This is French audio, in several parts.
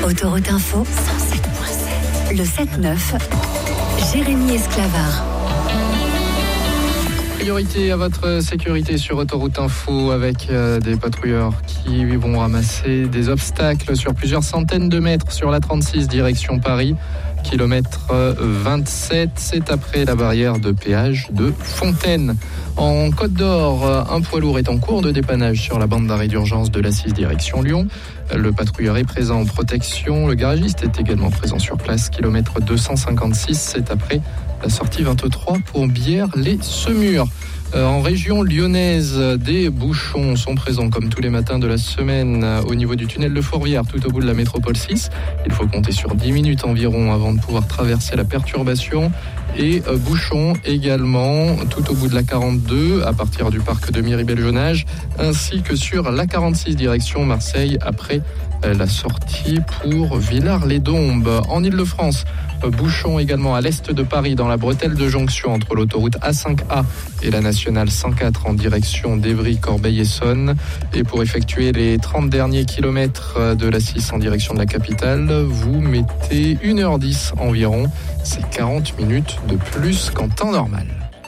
Autoroute Info 107.7. Le 7-9, Jérémy Esclavard. Priorité à votre sécurité sur Autoroute Info avec des patrouilleurs qui vont ramasser des obstacles sur plusieurs centaines de mètres sur la 36 direction Paris. Kilomètre 27, c'est après la barrière de péage de Fontaine. En Côte d'Or, un poids lourd est en cours de dépannage sur la bande d'arrêt d'urgence de la 6 direction Lyon. Le patrouilleur est présent en protection. Le garagiste est également présent sur place. Kilomètre 256, c'est après la sortie 23 pour Bière-les-Semurs. En région lyonnaise, des bouchons sont présents comme tous les matins de la semaine au niveau du tunnel de Fourvière, tout au bout de la métropole 6. Il faut compter sur 10 minutes environ avant de pouvoir traverser la perturbation. Et bouchons également tout au bout de la 42 à partir du parc de Miribel-Jonage, ainsi que sur la 46 direction Marseille après la sortie pour Villars-les-Dombes. En Ile-de-France, bouchons également à l'est de Paris dans la bretelle de jonction entre l'autoroute A5A et la nationale 104 en direction d'Évry, Corbeil-Essonnes. Et pour effectuer les 30 derniers kilomètres de la 6 en direction de la capitale, vous mettez 1h10 environ. C'est 40 minutes de plus qu'en temps normal.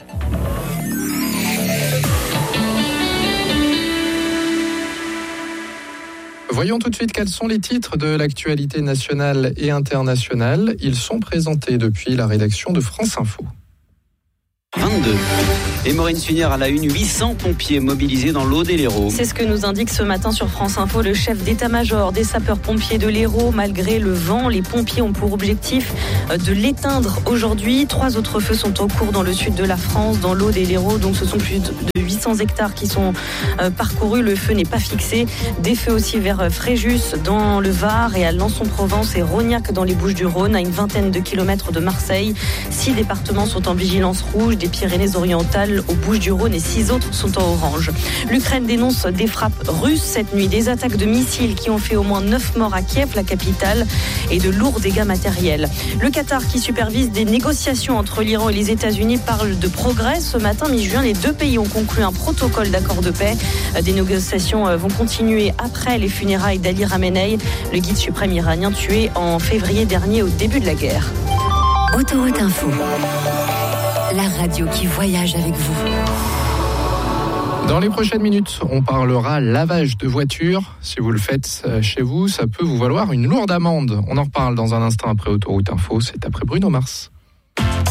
Voyons tout de suite quels sont les titres de l'actualité nationale et internationale. Ils sont présentés depuis la rédaction de France Info. 22. Et Maureen Sunière à la une, 800 pompiers mobilisés dans l'Aude et l'Hérault. C'est ce que nous indique ce matin sur France Info le chef d'état-major des sapeurs-pompiers de l'Hérault. Malgré le vent, les pompiers ont pour objectif de l'éteindre aujourd'hui. 3 autres feux sont en cours dans le sud de la France, dans l'Aude et l'Hérault. Donc ce sont plus de 800 hectares qui sont parcourus. Le feu n'est pas fixé. Des feux aussi vers Fréjus dans le Var et à Lançon-Provence et Rognac dans les Bouches-du-Rhône, à une vingtaine de kilomètres de Marseille. 6 départements sont en vigilance rouge, des Pyrénées-Orientales aux Bouches-du-Rhône et 6 autres sont en orange. L'Ukraine dénonce des frappes russes cette nuit, des attaques de missiles qui ont fait au moins 9 morts à Kiev, la capitale, et de lourds dégâts matériels. Le Qatar qui supervise des négociations entre l'Iran et les États-Unis parle de progrès. Ce matin, mi-juin, les deux pays ont conclu un protocole d'accord de paix. Des négociations vont continuer après les funérailles d'Ali Khamenei, le guide suprême iranien tué en février dernier au début de la guerre. Autoroute Info, la radio qui voyage avec vous. Dans les prochaines minutes, on parlera lavage de voiture. Si vous le faites chez vous, ça peut vous valoir une lourde amende. On en reparle dans un instant après Autoroute Info. C'est après Bruno Mars.